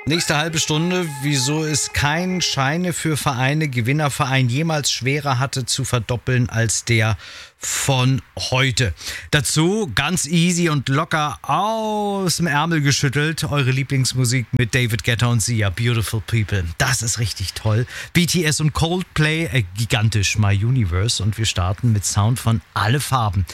Nächste halbe Stunde, wieso es kein Scheine für Vereine Gewinnerverein jemals schwerer hatte zu verdoppeln als der von heute. Dazu ganz easy und locker aus dem Ärmel geschüttelt eure Lieblingsmusik mit David Guetta und Sia, Beautiful People. Das ist richtig toll. BTS und Coldplay, gigantisch, My Universe, und wir starten mit Sound von Alle Farben.